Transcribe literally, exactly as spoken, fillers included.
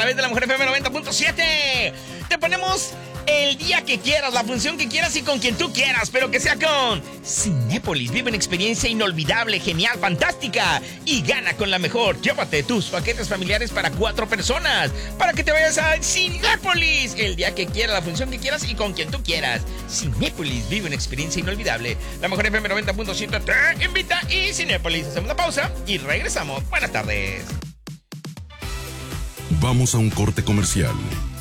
través de la Mujer F M noventa punto siete. Te ponemos el día que quieras, la función que quieras y con quien tú quieras, pero que sea con Cinépolis. Vive una experiencia inolvidable, genial, fantástica y gana con la mejor. Llévate tus paquetes familiares para cuatro personas para que te vayas a Cinépolis el día que quieras, la función que quieras y con quien tú quieras. Cinépolis, vive una experiencia inolvidable. La Mejor F M noventa punto siete te invita y Cinépolis. Hacemos la pausa y regresamos. Buenas tardes. Vamos a un corte comercial.